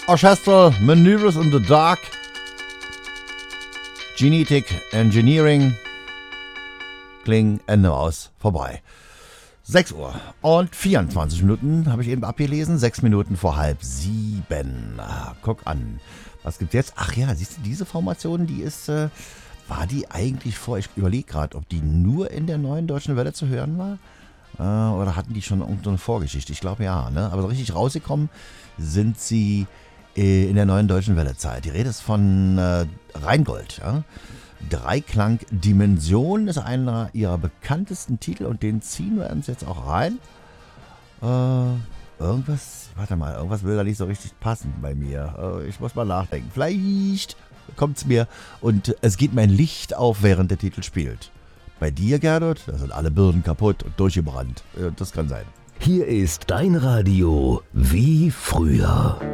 Orchestral Maneuvers in the Dark. Genetic Engineering. Kling, Ende aus, vorbei. 6 Uhr und 24 Minuten habe ich eben abgelesen. 6 Minuten vor 6:30. Guck an. Was gibt's jetzt? Ach ja, siehst du, diese Formation, die ist, war die eigentlich vor? Ich überlege gerade, ob die nur in der Neuen Deutschen Welle zu hören war. Oder hatten die schon irgendeine Vorgeschichte? Ich glaube ja, ne? Aber so richtig rausgekommen sind sie in der Neuen Deutschen Welle-Zeit. Die Rede ist von Rheingold. Ja? Dreiklang Dimension ist einer ihrer bekanntesten Titel und den ziehen wir uns jetzt auch rein. Irgendwas will da nicht so richtig passen bei mir. Ich muss mal nachdenken. Vielleicht kommt es mir und es geht mein Licht auf, während der Titel spielt. Bei dir, Gerdot, da sind alle Birnen kaputt und durchgebrannt. Das kann sein. Hier ist dein Radio wie früher.